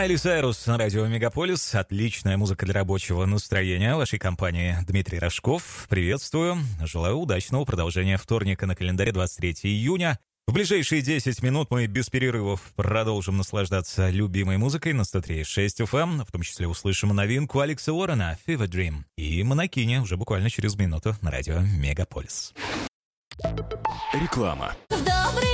Майли Сайрус на радио Мегаполис. Отличная музыка для рабочего настроения. В вашей компании Дмитрий Рожков. Приветствую. Желаю удачного продолжения вторника на календаре 23 июня. В ближайшие 10 минут мы без перерывов продолжим наслаждаться любимой музыкой на 103.6 FM. В том числе услышим новинку Алекса Уоррена «Fever Dream». И «Монокини» уже буквально через минуту на радио Мегаполис. Реклама.